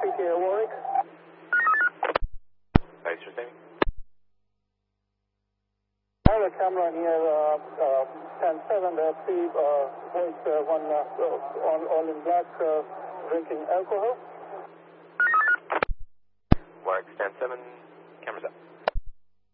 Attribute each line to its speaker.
Speaker 1: PTA Warwick.
Speaker 2: Thanks for saying.
Speaker 1: I have a camera near 10-7, voice one all in black drinking alcohol.
Speaker 2: Warwick 10-7, cameras up.